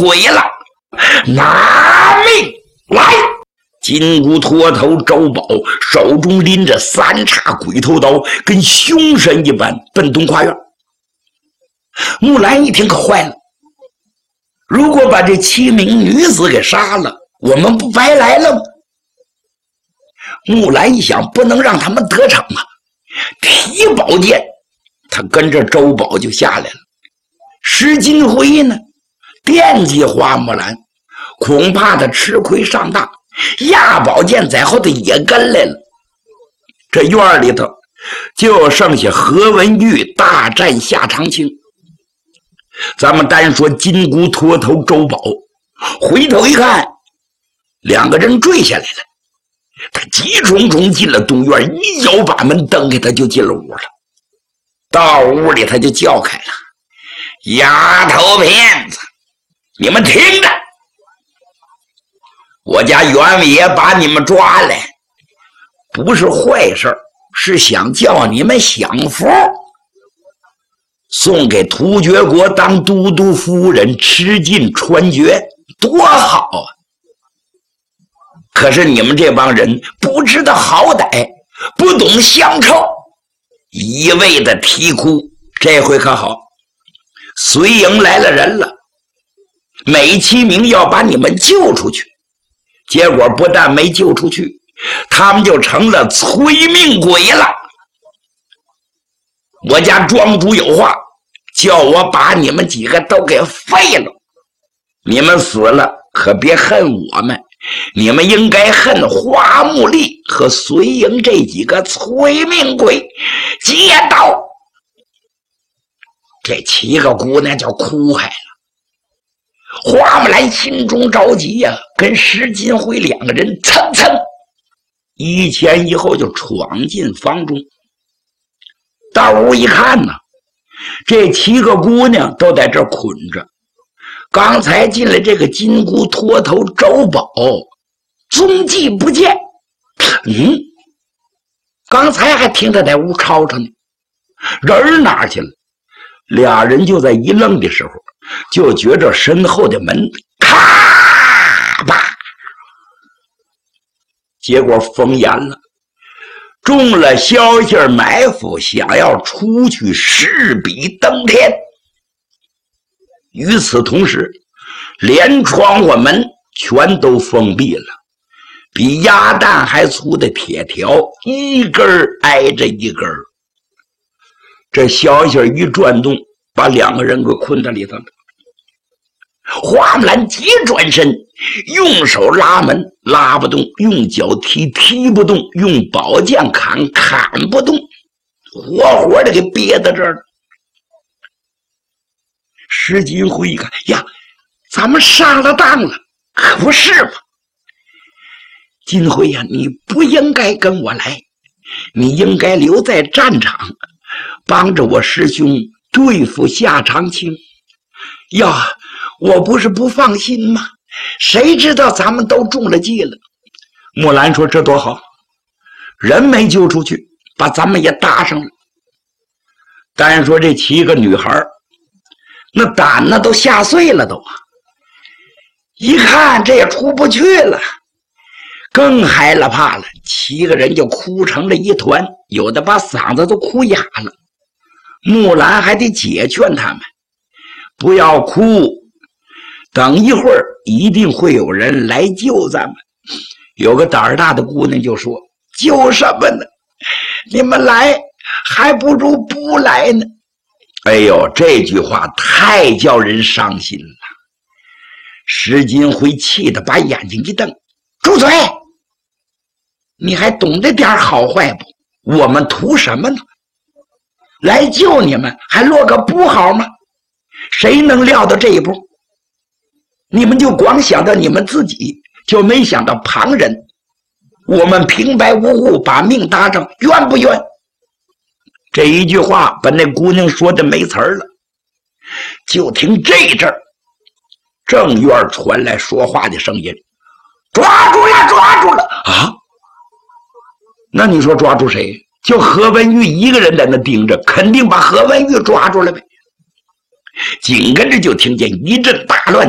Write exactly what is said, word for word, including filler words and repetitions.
鬼了，拿命来！金箍脱头周宝手中拎着三叉鬼头刀，跟凶神一般奔东跨院。木兰一听可坏了，如果把这七名女子给杀了，我们不白来了吗？木兰一想，不能让他们得逞啊，提宝剑，他跟着周宝就下来了。石金辉呢，惦记花木兰，恐怕他吃亏上当，压宝剑在后头也跟来了。这院里头就剩下何文玉大战夏长青。咱们单说金箍脱头周宝，回头一看，两个人坠下来了。他急冲冲进了东院，一脚把门蹬开，他就进了屋了。到屋里他就叫开了：“丫头片子，你们听着！我家袁爷把你们抓来，不是坏事，是想叫你们享福，送给突厥国当都督夫人，吃尽穿绝，多好啊！可是你们这帮人不知道好歹，不懂乡愁，一味的啼哭。这回可好，随营来了人了，美其名要把你们救出去，结果不但没救出去，他们就成了催命鬼了。我家庄主有话，叫我把你们几个都给废了。你们死了可别恨我们，你们应该恨花木丽和随营这几个催命鬼。接刀！这七个姑娘就哭嗨了。花木兰心中着急呀、啊，跟石金辉两个人蹭蹭一前一后就闯进房中。到屋一看呢，这七个姑娘都在这捆着。刚才进来这个金箍脱头周宝踪迹不见。嗯，刚才还听他在屋吵吵呢，人哪去了？俩人就在一愣的时候，就觉着身后的门咔吧，结果封严了，中了消息埋伏，想要出去势比登天。与此同时，连窗户门全都封闭了，比鸭蛋还粗的铁条一根挨着一根。这消息一转动，把两个人给困在里头了。花木兰急转身，用手拉门拉不动，用脚踢踢不动，用宝剑砍砍不动，活活的给憋在这儿了。石金辉一看呀，咱们上了当了，可不是吗？金辉呀，你不应该跟我来，你应该留在战场，帮着我师兄对付夏长青。呀，我不是不放心吗？谁知道咱们都中了计了。木兰说：“这多好，人没救出去，把咱们也搭上了。”单说这七个女孩，那胆呢都吓碎了都，一看这也出不去了，更害了怕了，七个人就哭成了一团，有的把嗓子都哭哑了。木兰还得解劝他们，不要哭，等一会儿一定会有人来救咱们。有个胆儿大的姑娘就说：“救什么呢？你们来还不如不来呢。”哎呦，这句话太叫人伤心了。石金辉气得把眼睛一瞪：“住嘴！你还懂得点好坏不？我们图什么呢？来救你们还落个不好吗？谁能料到这一步？你们就光想到你们自己，就没想到旁人。我们平白无故把命搭上，冤不冤？”这一句话把那姑娘说的没词儿了。就听这阵儿，正院传来说话的声音：“抓住了，抓住了！”啊，那你说抓住谁？就何文玉一个人在那盯着，肯定把何文玉抓住了呗。紧跟着就听见一阵大乱。